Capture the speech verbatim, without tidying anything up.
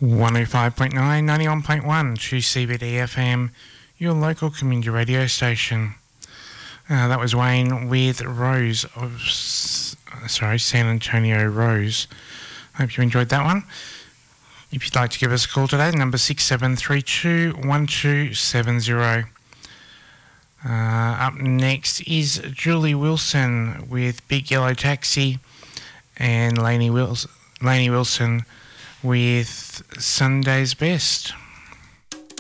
one oh five point nine, ninety-one point one, two C B D F M, your local community radio station. Uh, that was Wayne with Rose of, sorry, San Antonio Rose. Hope you enjoyed that one. If you'd like to give us a call today, number six seven three two, one two seven zero. Uh, up next is Julie Wilson with Big Yellow Taxi, and Lainey Wilson, Lainey Wilson with Sunday's Best.